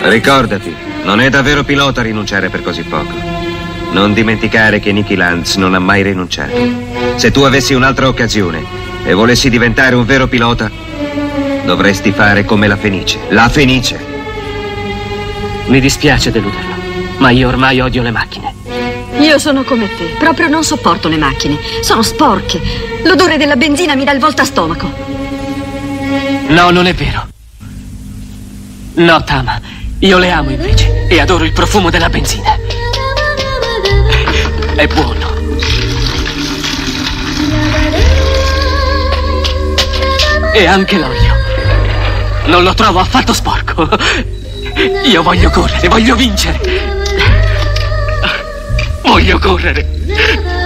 Ricordati, non è davvero pilota rinunciare per così poco. Non dimenticare che Nicky Lance non ha mai rinunciato. Se tu avessi un'altra occasione e volessi diventare un vero pilota, dovresti fare come la Fenice. La Fenice! Mi dispiace deluderlo, ma io ormai odio le macchine. Io sono come te, proprio non sopporto le macchine. Sono sporche. L'odore della benzina mi dà il voltastomaco. No, non è vero. No, Tama, io le amo invece e adoro il profumo della benzina. È buono. E anche l'olio. Non lo trovo affatto sporco. Io voglio correre, voglio vincere. Voglio correre.